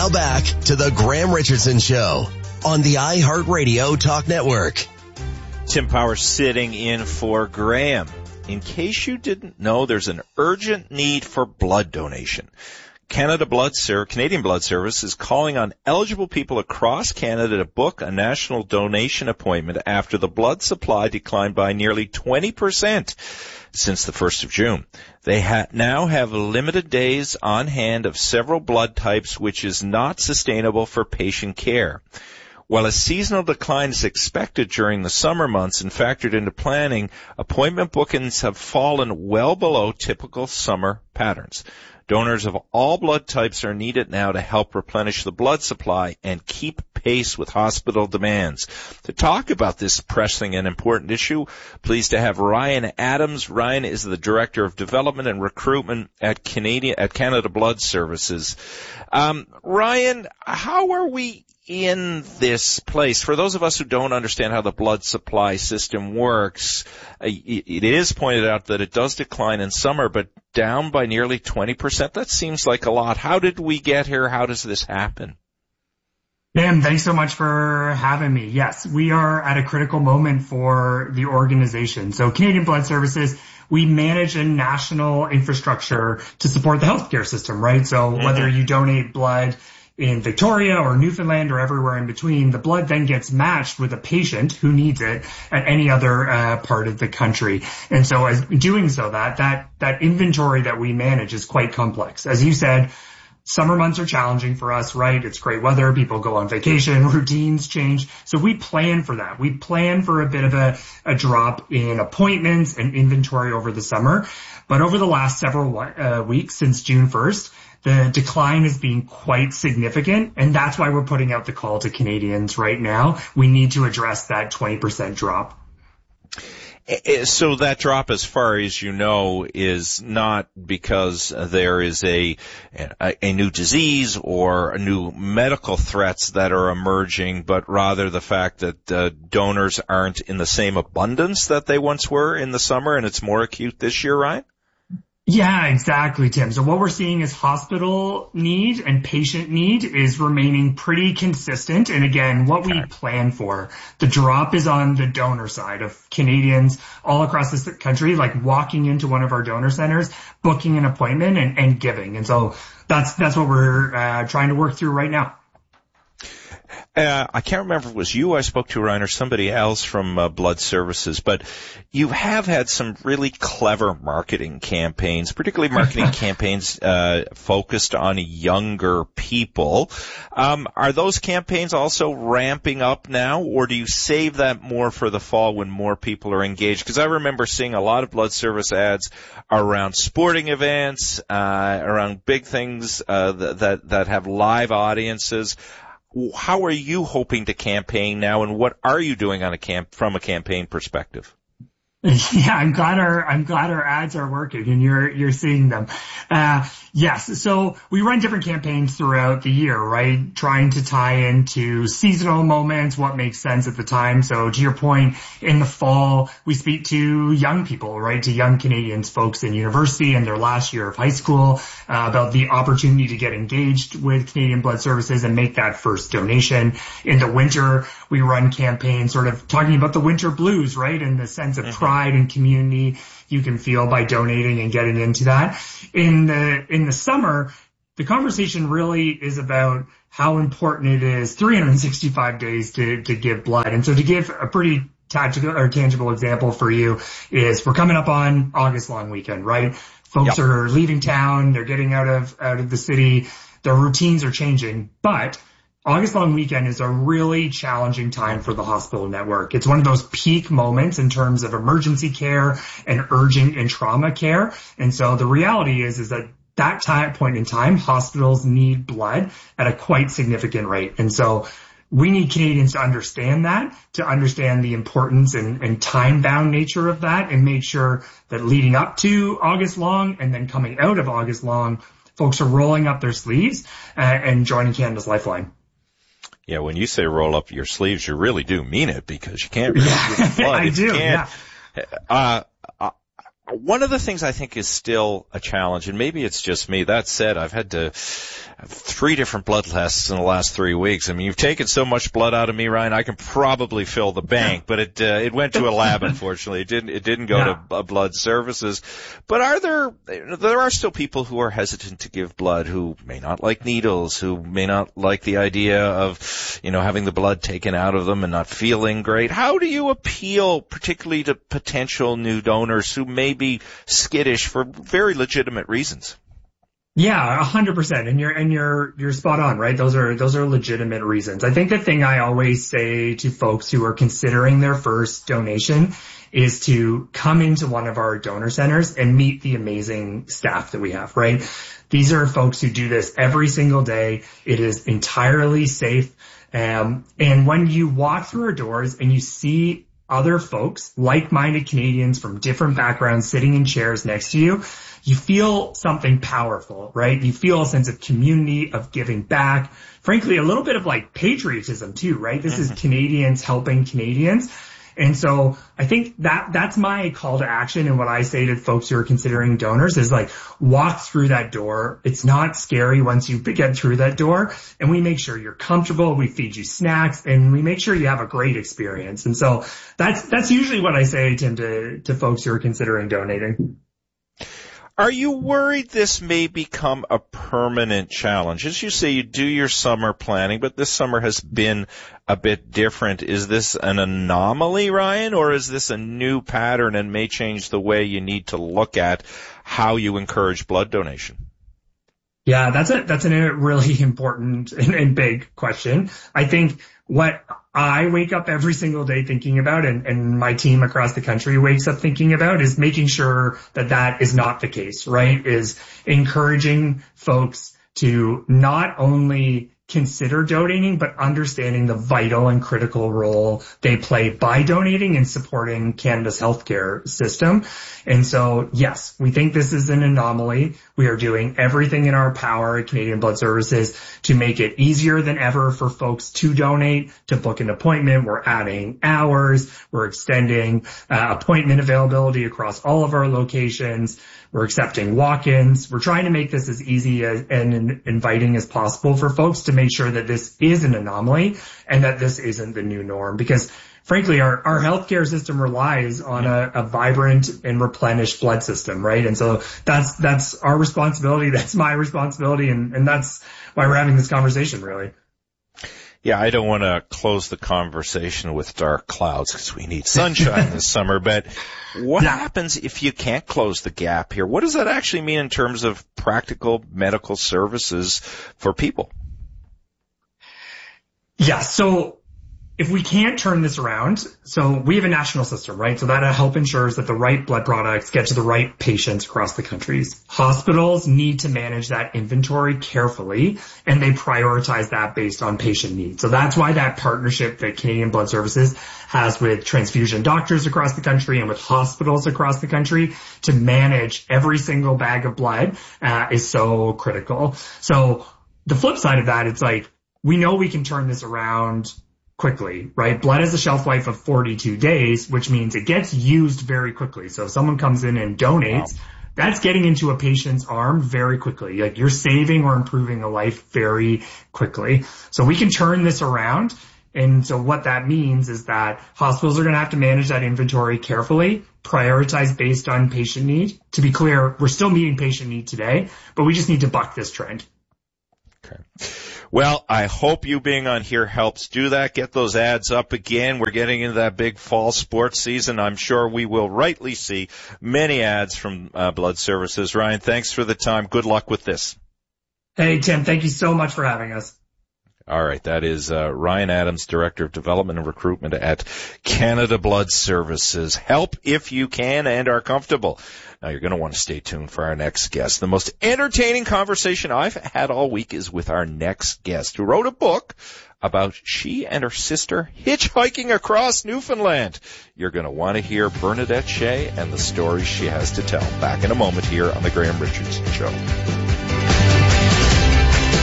Now back to the Graham Richardson Show on the iHeartRadio Talk Network. Tim Powers sitting in for Graham. In case you didn't know, there's an urgent need for blood donation. Canadian Blood Service is calling on eligible people across Canada to book a national donation appointment after the blood supply declined by nearly 20% since the 1st of June. They now have limited days on hand of several blood types, which is not sustainable for patient care. While a seasonal decline is expected during the summer months and factored into planning, appointment bookings have fallen well below typical summer patterns. Donors of all blood types are needed now to help replenish the blood supply and keep pace with hospital demands. To talk about this pressing and important issue, pleased to have Ryan Adams. Ryan is the Director of Development and Recruitment at Canada Blood Services. Ryan, how are we in this place? For those of us who don't understand how the blood supply system works, it is pointed out that it does decline in summer, but down by nearly 20%. That seems like a lot. How did we get here? How does this happen? Dan, thanks so much for having me. Yes, we are at a critical moment for the organization. So Canadian Blood Services, we manage a national infrastructure to support the healthcare system, right? So whether you donate blood in Victoria or Newfoundland or everywhere in between, the blood then gets matched with a patient who needs it at any other part of the country. And so as doing so, that inventory that we manage is quite complex. As you said, summer months are challenging for us, right? It's great weather. People go on vacation. Routines change. So we plan for that. We plan for a bit of a drop in appointments and inventory over the summer. But over the last several weeks since June 1st, the decline has been quite significant, and that's why we're putting out the call to Canadians right now. We need to address that 20% drop. So that drop, as far as you know, is not because there is a new disease or new medical threats that are emerging, but rather the fact that donors aren't in the same abundance that they once were in the summer, and it's more acute this year, right? Yeah, exactly, Tim. So what we're seeing is hospital need and patient need is remaining pretty consistent. And again, what we plan for, the drop is on the donor side of Canadians all across this country, like walking into one of our donor centers, booking an appointment and giving. And so that's what we're trying to work through right now. I can't remember if it was you I spoke to, Ryan, or somebody else from Blood Services, but you have had some really clever marketing campaigns, particularly marketing campaigns focused on younger people. Are those campaigns also ramping up now, or do you save that more for the fall when more people are engaged? Because I remember seeing a lot of Blood Service ads around sporting events, around big things that have live audiences. How are you hoping to campaign now, and what are you doing from a campaign perspective? Yeah, I'm glad our ads are working and you're seeing them. Yes. So we run different campaigns throughout the year, right? Trying to tie into seasonal moments, what makes sense at the time. So to your point, in the fall, we speak to young people, right? To young Canadians, folks in university and their last year of high school, about the opportunity to get engaged with Canadian Blood Services and make that first donation. In the winter, we run campaigns sort of talking about the winter blues, right? And the sense of pride and community you can feel by donating and getting into that. In the summer, the conversation really is about how important it is 365 days to give blood. And so to give a pretty tangible example for you is we're coming up on August long weekend, right? Folks are leaving town, they're getting out of the city, their routines are changing, but August long weekend is a really challenging time for the hospital network. It's one of those peak moments in terms of emergency care and urgent and trauma care. And so the reality is that point in time, hospitals need blood at a quite significant rate. And so we need Canadians to understand that, to understand the importance and time-bound nature of that, and make sure that leading up to August long and then coming out of August long, folks are rolling up their sleeves and joining Canada's Lifeline. Yeah, when you say roll up your sleeves, you really do mean it, because you can't really give blood. I do, yeah. One of the things I think is still a challenge, and maybe it's just me. That said, I've had to have 3 different blood tests in the last 3 weeks. I mean, you've taken so much blood out of me, Ryan, I can probably fill the bank, but it went to a lab, unfortunately. It didn't go to blood services. But there are still people who are hesitant to give blood, who may not like needles, who may not like the idea of, having the blood taken out of them and not feeling great. How do you appeal particularly to potential new donors who may be skittish for very legitimate reasons? Yeah, 100%. And you're spot on, right? Those are legitimate reasons. I think the thing I always say to folks who are considering their first donation is to come into one of our donor centers and meet the amazing staff that we have, right? These are folks who do this every single day. It is entirely safe. And when you walk through our doors and you see other folks, like-minded Canadians from different backgrounds sitting in chairs next to you, you feel something powerful, right? You feel a sense of community, of giving back. Frankly, a little bit of like patriotism too, right? This is Canadians helping Canadians. And so I think that's my call to action. And what I say to folks who are considering donors is like, walk through that door. It's not scary once you get through that door, and we make sure you're comfortable. We feed you snacks, and we make sure you have a great experience. And so that's usually what I say, Tim, to folks who are considering donating. Are you worried this may become a permanent challenge? As you say, you do your summer planning, but this summer has been a bit different. Is this an anomaly, Ryan, or is this a new pattern and may change the way you need to look at how you encourage blood donation? Yeah, that's a really important and big question. I think what I wake up every single day thinking about, and my team across the country wakes up thinking about, is making sure that is not the case, right? Is encouraging folks to not only consider donating, but understanding the vital and critical role they play by donating and supporting Canada's healthcare system. And so, yes, we think this is an anomaly. We are doing everything in our power at Canadian Blood Services to make it easier than ever for folks to donate, to book an appointment. We're adding hours. We're extending appointment availability across all of our locations. We're accepting walk-ins. We're trying to make this as easy and inviting as possible for folks to make sure that this is an anomaly and that this isn't the new norm. Because frankly, our healthcare system relies on a vibrant and replenished blood system, right? And so that's our responsibility. That's my responsibility. And that's why we're having this conversation, really. Yeah, I don't want to close the conversation with dark clouds because we need sunshine this summer, but what happens if you can't close the gap here? What does that actually mean in terms of practical medical services for people? Yeah, so if we can't turn this around, so we have a national system, right? So that help ensures that the right blood products get to the right patients across the countries. Hospitals need to manage that inventory carefully, and they prioritize that based on patient needs. So that's why that partnership that Canadian Blood Services has with transfusion doctors across the country and with hospitals across the country to manage every single bag of blood is so critical. So the flip side of that, it's like, we know we can turn this around quickly, right? Blood has a shelf life of 42 days, which means it gets used very quickly. So if someone comes in and donates, that's getting into a patient's arm very quickly. Like, you're saving or improving a life very quickly. So we can turn this around. And so what that means is that hospitals are going to have to manage that inventory carefully, prioritize based on patient need. To be clear, we're still meeting patient need today, but we just need to buck this trend. Okay. Well, I hope you being on here helps do that. Get those ads up again. We're getting into that big fall sports season. I'm sure we will rightly see many ads from Blood Services. Ryan, thanks for the time. Good luck with this. Hey, Tim, thank you so much for having us. All right, that is Ryan Adams, Director of Development and Recruitment at Canada Blood Services. Help if you can and are comfortable. Now, you're going to want to stay tuned for our next guest. The most entertaining conversation I've had all week is with our next guest, who wrote a book about she and her sister hitchhiking across Newfoundland. You're going to want to hear Bernadette Shea and the stories she has to tell. Back in a moment here on The Graham Richardson Show.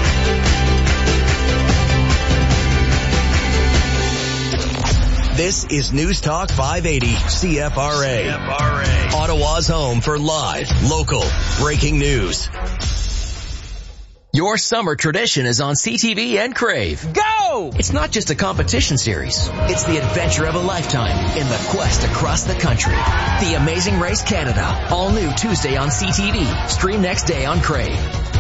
This is News Talk 580 CFRA. Ottawa's home for live, local, breaking news. Your summer tradition is on CTV and Crave. Go! It's not just a competition series. It's the adventure of a lifetime in the quest across the country. The Amazing Race Canada. All new Tuesday on CTV. Stream next day on Crave.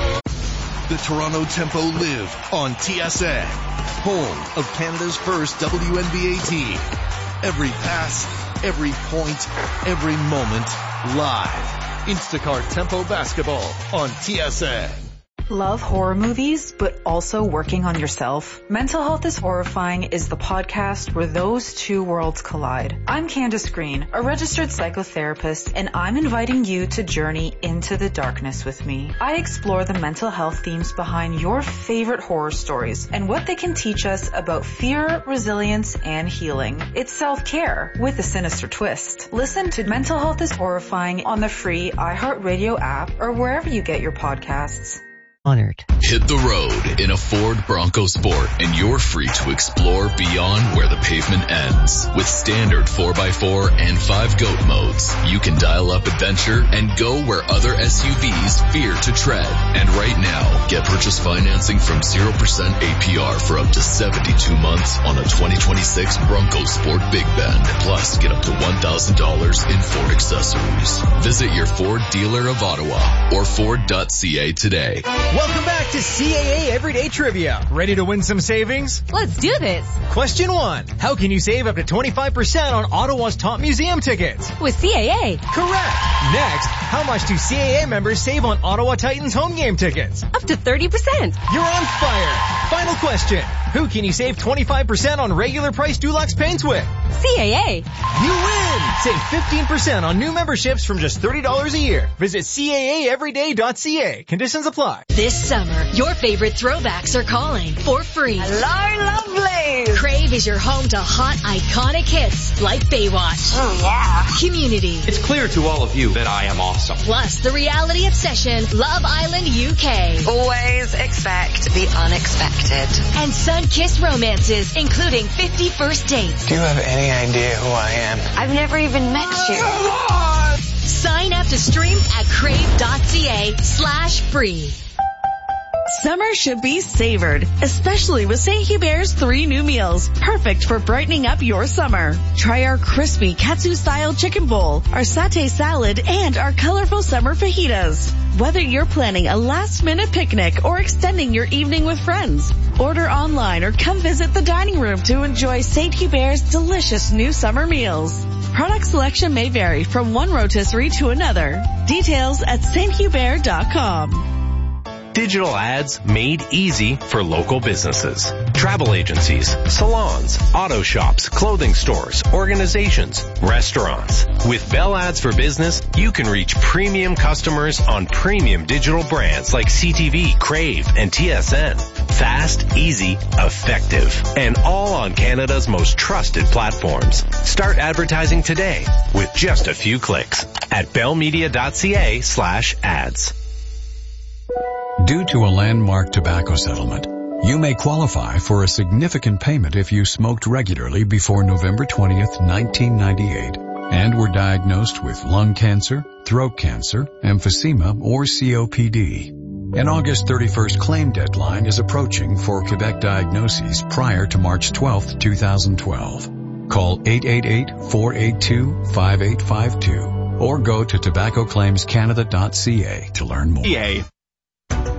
The Toronto Tempo live on TSN. Home of Canada's first WNBA team. Every pass, every point, every moment, live. Instacart Tempo Basketball on TSN. Love horror movies, but also working on yourself? Mental Health is Horrifying is the podcast where those two worlds collide. I'm Candace Green, a registered psychotherapist, and I'm inviting you to journey into the darkness with me. I explore the mental health themes behind your favorite horror stories and what they can teach us about fear, resilience, and healing. It's self-care with a sinister twist. Listen to Mental Health is Horrifying on the free iHeartRadio app or wherever you get your podcasts. Honored. Hit the road in a Ford Bronco Sport and you're free to explore beyond where the pavement ends. With standard 4x4 and 5-GOAT modes, you can dial up adventure and go where other SUVs fear to tread. And right now, get purchase financing from 0% APR for up to 72 months on a 2026 Bronco Sport Big Bend. Plus, get up to $1,000 in Ford accessories. Visit your Ford dealer of Ottawa or Ford.ca today. Welcome back to CAA Everyday Trivia. Ready to win some savings? Let's do this. Question 1. How can you save up to 25% on Ottawa's top museum tickets? With CAA. Correct. Next, how much do CAA members save on Ottawa Titans home game tickets? Up to 30%. You're on fire. Final question. Who can you save 25% on regular price Dulux paints with? CAA. You win! Save 15% on new memberships from just $30 a year. Visit CAAeveryday.ca. Conditions apply. This summer, your favorite throwbacks are calling for free. Hello, lovely! Crave is your home to hot, iconic hits like Baywatch. Oh, yeah. Community. It's clear to all of you that I am awesome. Plus the reality obsession, Love Island UK. Always expect the unexpected. And sun-kissed romances, including 50 First Dates. Do you have any idea who I am? I've never even met you. Sign up to stream at crave.ca/free. Summer should be savored, especially with St. Hubert's 3 new meals, perfect for brightening up your summer. Try our crispy katsu-style chicken bowl, our satay salad, and our colorful summer fajitas. Whether you're planning a last-minute picnic or extending your evening with friends, order online or come visit the dining room to enjoy St. Hubert's delicious new summer meals. Product selection may vary from one rotisserie to another. Details at sthubert.com. Digital ads made easy for local businesses. Travel agencies, salons, auto shops, clothing stores, organizations, restaurants. With Bell Ads for Business, you can reach premium customers on premium digital brands like CTV, Crave, and TSN. Fast, easy, effective, and all on Canada's most trusted platforms. Start advertising today with just a few clicks at bellmedia.ca/ads. Due to a landmark tobacco settlement, you may qualify for a significant payment if you smoked regularly before November 20th, 1998, and were diagnosed with lung cancer, throat cancer, emphysema, or COPD. An August 31st claim deadline is approaching for Quebec diagnoses prior to March 12th, 2012. Call 888-482-5852 or go to tobaccoclaimscanada.ca to learn more.